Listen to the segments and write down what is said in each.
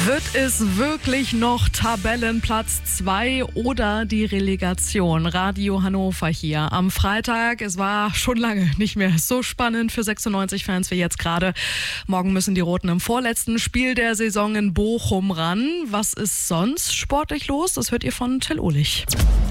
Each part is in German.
Wird es wirklich noch Tabellenplatz 2 oder die Relegation? Radio Hannover hier am Freitag. Es war schon lange nicht mehr so spannend für 96-Fans wie jetzt gerade. Morgen müssen die Roten im vorletzten Spiel der Saison in Bochum ran. Was ist sonst sportlich los? Das hört ihr von Till Uhlich.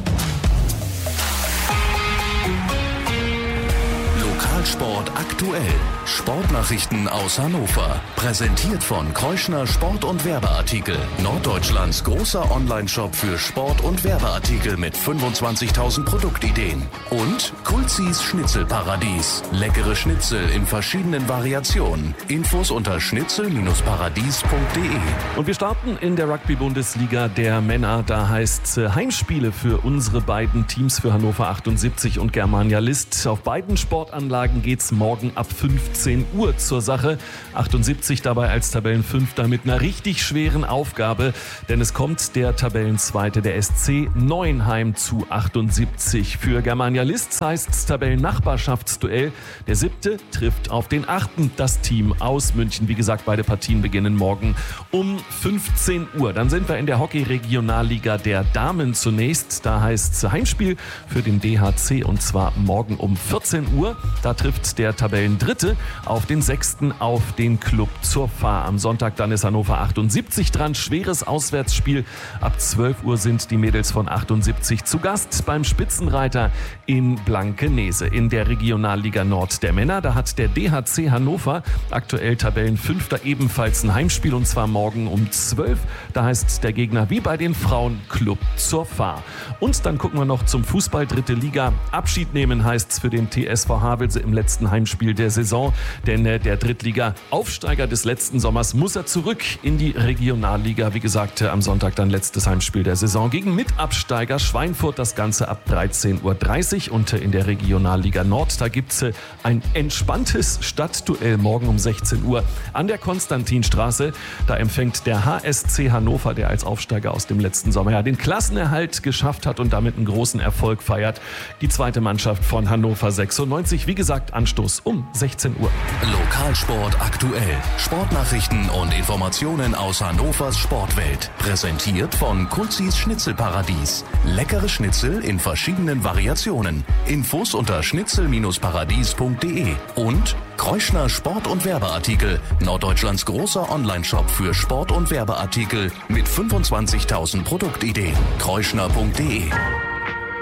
Lokalsport aktuell. Sportnachrichten aus Hannover. Präsentiert von Kreuschner Sport- und Werbeartikel. Norddeutschlands großer Onlineshop für Sport- und Werbeartikel mit 25.000 Produktideen. Und Kulzis Schnitzelparadies. Leckere Schnitzel in verschiedenen Variationen. Infos unter schnitzel-paradies.de. Und wir starten in der Rugby-Bundesliga der Männer. Da heißt Heimspiele für unsere beiden Teams, für Hannover 78 und Germania List. Auf beiden Sportanlagen geht's morgen ab 15 Uhr zur Sache. 78 dabei als Tabellenfünfter mit einer richtig schweren Aufgabe, denn es kommt der Tabellenzweite, der SC Neuenheim, zu 78. Für Germania List heißt es Tabellennachbarschaftsduell. Der 7. trifft auf den 8. das Team aus München. Wie gesagt, beide Partien beginnen morgen um 15 Uhr. Dann sind wir in der Hockey-Regionalliga der Damen zunächst. Da heißt es Heimspiel für den DHC und zwar morgen um 14 Uhr. Da trifft der Tabellendritte auf den 6. auf den Club zur Fahr. Am Sonntag dann ist Hannover 78 dran. Schweres Auswärtsspiel. Ab 12 Uhr sind die Mädels von 78 zu Gast beim Spitzenreiter in Blankenese. In der Regionalliga Nord der Männer, da hat der DHC Hannover, aktuell Tabellenfünfter, ebenfalls ein Heimspiel und zwar morgen um 12. Da heißt der Gegner wie bei den Frauen Club zur Fahr. Und dann gucken wir noch zum Fußball, 3. Liga. Abschied nehmen heißt es für den TSV Havelse im letzten Heimspiel der Saison, denn der Drittliga-Aufsteiger des letzten Sommers muss er zurück in die Regionalliga. Wie gesagt, am Sonntag dann letztes Heimspiel der Saison gegen Mitabsteiger Schweinfurt, das Ganze ab 13.30 Uhr. Und in der Regionalliga Nord, da gibt es ein entspanntes Stadtduell morgen um 16 Uhr an der Konstantinstraße. Da empfängt der HSC Hannover, der als Aufsteiger aus dem letzten Sommer den Klassenerhalt geschafft hat und damit einen großen Erfolg feiert, die zweite Mannschaft von Hannover 96. Wie gesagt, Anstoß um 16 Uhr. Lokalsport aktuell. Sportnachrichten und Informationen aus Hannovers Sportwelt. Präsentiert von Kulzis Schnitzelparadies. Leckere Schnitzel in verschiedenen Variationen. Infos unter schnitzel-paradies.de. Und Kreuschner Sport- und Werbeartikel. Norddeutschlands großer Onlineshop für Sport- und Werbeartikel mit 25.000 Produktideen. kreuschner.de.